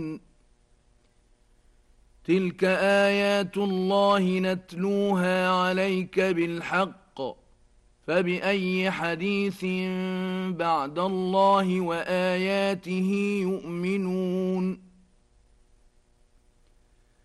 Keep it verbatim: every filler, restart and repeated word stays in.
تلك آيات الله نتلوها عليك بالحق فبأي حديث بعد الله وآياته يؤمنون